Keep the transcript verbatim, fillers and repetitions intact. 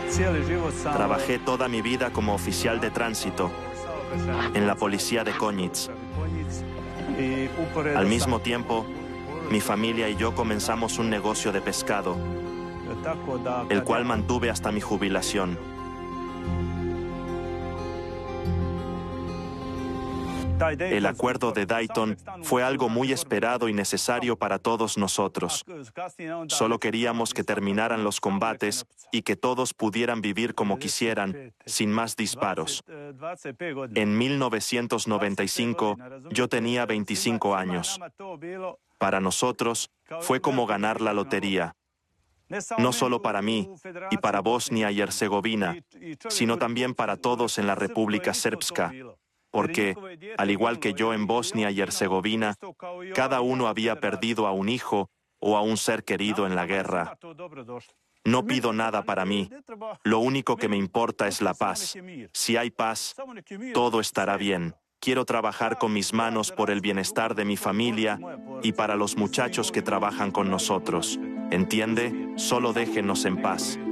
Trabajé toda mi vida como oficial de tránsito en la policía de Konjic. Al mismo tiempo, mi familia y yo comenzamos un negocio de pescado, el cual mantuve hasta mi jubilación. El acuerdo de Dayton fue algo muy esperado y necesario para todos nosotros. Solo queríamos que terminaran los combates y que todos pudieran vivir como quisieran, sin más disparos. En mil novecientos noventa y cinco, yo tenía veinticinco años. Para nosotros, fue como ganar la lotería. No solo para mí y para Bosnia y Herzegovina, sino también para todos en la República Srpska. Porque, al igual que yo en Bosnia y Herzegovina, cada uno había perdido a un hijo o a un ser querido en la guerra. No pido nada para mí. Lo único que me importa es la paz. Si hay paz, todo estará bien. Quiero trabajar con mis manos por el bienestar de mi familia y para los muchachos que trabajan con nosotros. ¿Entiende? Solo déjenos en paz.